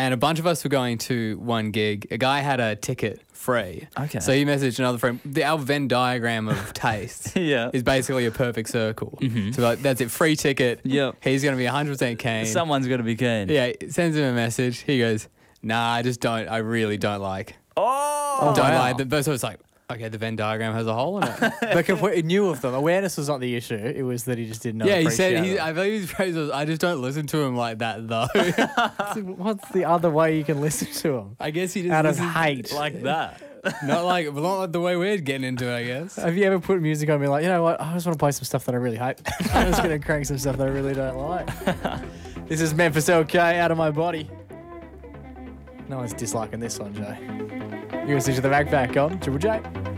and a bunch of us were going to one gig. A guy had a ticket free. Okay. So he messaged another friend. Our Venn diagram of tastes Yeah. is basically a perfect circle. Mm-hmm. So like, that's it, free ticket. Yep. He's going to be 100% keen. Someone's got to be keen. Yeah, sends him a message. He goes, nah, I really don't like. Oh, Don't wow. like. But so it's like, okay, the Venn diagram has a hole in it. But completely knew of them. Awareness was not the issue. It was that he just didn't know. Yeah, he said, appreciate them. I believe his phrase was, I just don't listen to him like that, though. What's the other way you can listen to him? I guess he just Out of listens- hate. like that. Not like the way we're getting into it, I guess. Have you ever put music on and be like, you know what? I just want to play some stuff that I really hate. I'm just going to crank some stuff that I really don't like. This is Memphis LK, Out of My Body. No one's disliking this one, Jay. You're listening to The Backpack on Triple J.